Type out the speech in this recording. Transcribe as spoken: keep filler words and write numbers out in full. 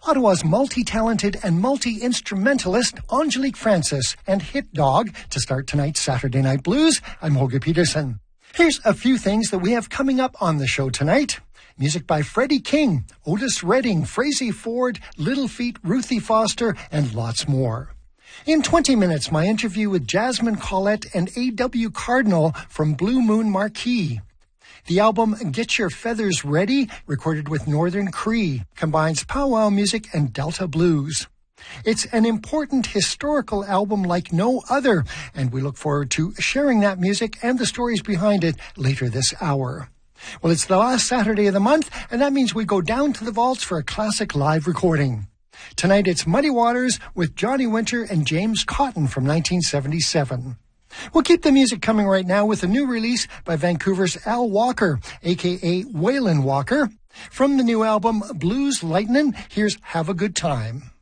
Ottawa's multi-talented and multi-instrumentalist Angelique Francis and Hit Dog to start tonight's Saturday Night Blues. I'm Holger Peterson. Here's a few things that we have coming up on the show tonight. Music by Freddie King, Otis Redding, Frazey Ford, Little Feat, Ruthie Foster, and lots more. In twenty minutes, my interview with Jasmine Collette and A W Cardinal from Blue Moon Marquee. The album Get Your Feathers Ready, recorded with Northern Cree, combines powwow music and Delta blues. It's an important historical album like no other, and we look forward to sharing that music and the stories behind it later this hour. Well, it's the last Saturday of the month, and that means we go down to the vaults for a classic live recording. Tonight it's Muddy Waters with Johnny Winter and James Cotton from nineteen seventy-seven. We'll keep the music coming right now with a new release by Vancouver's Al Walker, a k a. Waylon Walker. From the new album Blues Lightnin', here's Have a Good Time.